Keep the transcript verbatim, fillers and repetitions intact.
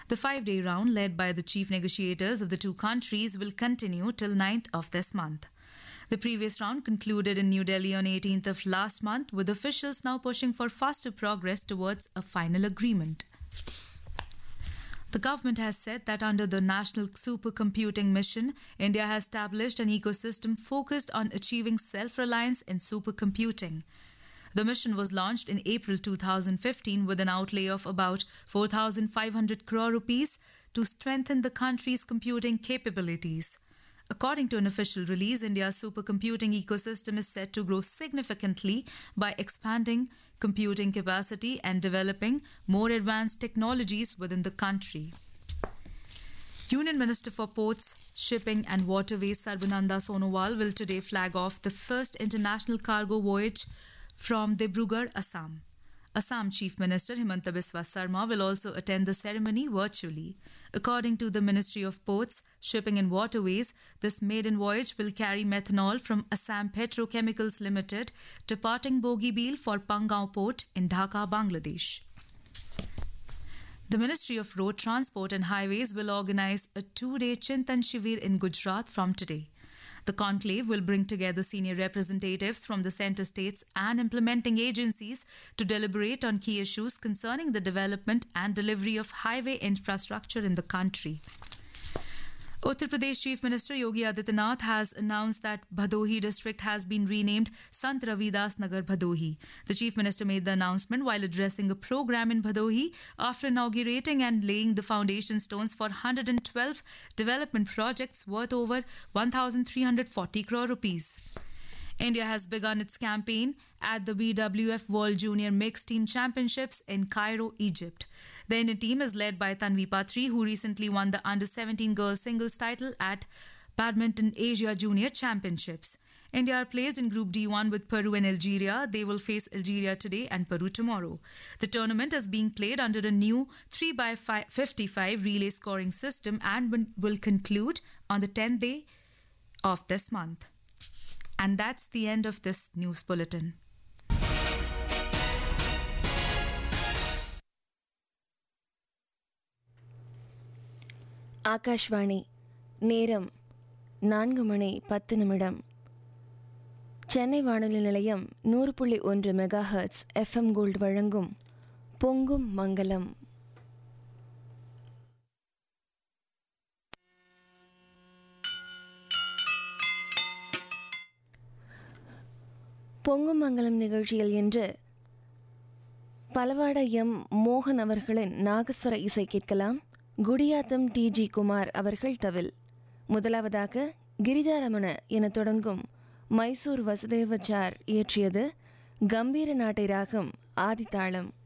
The five-day round, led by the chief negotiators of the two countries, will continue till ninth of this month. The previous round concluded in New Delhi on eighteenth of last month, with officials now pushing for faster progress towards a final agreement. The government has said that under the National Supercomputing Mission, India has established an ecosystem focused on achieving self-reliance in supercomputing. The mission was launched in April two thousand fifteen with an outlay of about four thousand five hundred crore rupees to strengthen the country's computing capabilities. According to an official release, India's supercomputing ecosystem is set to grow significantly by expanding computing capacity and developing more advanced technologies within the country. Union Minister for Ports, Shipping and Waterways Sarbananda Sonowal will today flag off the first international cargo voyage from Dibrugarh, Assam. Assam Chief Minister Himanta Biswa Sarma will also attend the ceremony virtually. According to the Ministry of Ports, Shipping and Waterways, this maiden voyage will carry methanol from Assam Petrochemicals Limited, departing Bogibeel for Pangaon Port in Dhaka, Bangladesh. The Ministry of Road Transport and Highways will organize a two-day Chintan Shivir in Gujarat from today. The conclave will bring together senior representatives from the centre states and implementing agencies to deliberate on key issues concerning the development and delivery of highway infrastructure in the country. Uttar Pradesh Chief Minister Yogi Adityanath has announced that Bhadohi district has been renamed Sant Ravidas Nagar Bhadohi. The Chief Minister made the announcement while addressing a program in Bhadohi after inaugurating and laying the foundation stones for one hundred twelve development projects worth over one thousand three hundred forty crore rupees. India has begun its campaign at the B W F World Junior Mixed Team Championships in Cairo, Egypt. The Indian team is led by Tanvi Patri, who recently won the under seventeen girls singles title at Badminton Asia Junior Championships. India are placed in Group D one with Peru and Algeria. They will face Algeria today and Peru tomorrow. The tournament is being played under a new three by fifty-five relay scoring system and will conclude on the tenth day of this month. And that's the end of this news bulletin. Akashvani நேரம் நான்கு மணி பத்து நிமிடம். சென்னை வானொலி நிலையம் நூறு புள்ளி ஒன்று mega hertz FM gold வழங்கும் பொங்கும் மங்கலம். பொங்கும் மங்கலம் நிகழ்ச்சியில் இன்று பலவாட எம் மோகன் அவர்களின் நாகஸ்வர இசை கேட்கலாம். குடியாத்தம் டி ஜி குமார் அவர்கள் தவில். முதலாவதாக கிரிஜாரமண என தொடங்கும் மைசூர் வசுதேவச்சார் இயற்றியது கம்பீர நாட்டை ராகம் ஆதித்தாளம்.